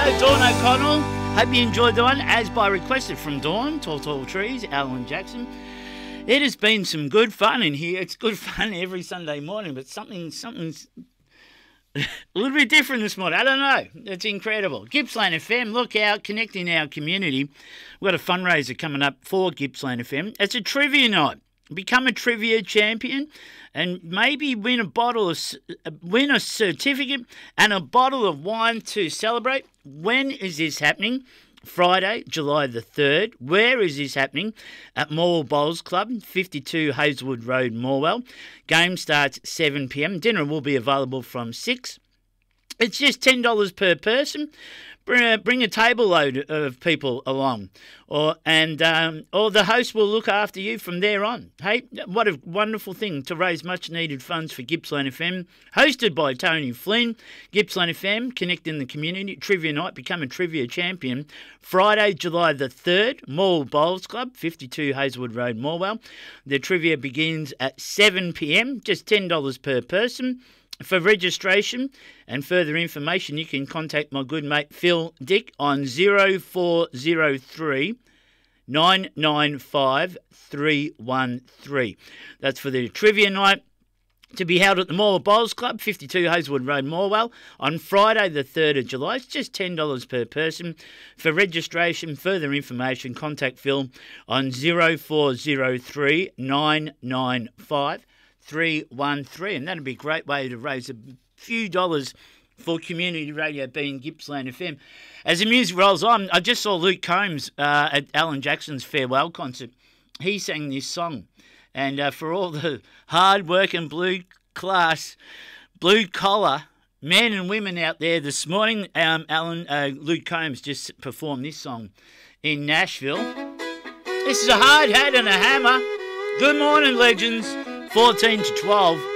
go, Dawn O'Connell. Hope you enjoyed the one, as by requested from Dawn, Tall Trees, Alan Jackson. It has been some good fun in here. It's good fun every Sunday morning, but something's a little bit different this morning. I don't know. It's incredible. Gippsland FM, look out, connecting our community. We've got a fundraiser coming up for Gippsland FM. It's a trivia night. Become a trivia champion and maybe win a certificate and a bottle of wine to celebrate. When is this happening? Friday, July the 3rd. Where is this happening? At Morwell Bowls Club, 52 Hazelwood Road, Morwell. Game starts 7 p.m. Dinner will be available from 6. It's just $10 per person. Bring a table load of people along, or the host will look after you from there on. Hey, what a wonderful thing to raise much needed funds for Gippsland FM. Hosted by Tony Flynn, Gippsland FM, connecting the community. Trivia night, become a trivia champion. Friday, July the 3rd, Morwell Bowls Club, 52 Hazelwood Road, Morwell. The trivia begins at 7 p.m, just $10 per person. For registration and further information, you can contact my good mate Phil Dick on 0403 995 313. That's for the trivia night to be held at the Morwell Bowls Club, 52 Hazelwood Road, Morwell, on Friday the 3rd of July. It's just $10 per person. For registration, further information, contact Phil on 0403 995 313, and that'd be a great way to raise a few dollars for community radio being Gippsland FM. As the music rolls on, I just saw Luke Combs at Alan Jackson's farewell concert. He sang this song, and for all the hard-working blue-collar men and women out there this morning, Luke Combs just performed this song in Nashville. This is a hard hat and a hammer. Good morning, legends. 14 to 12.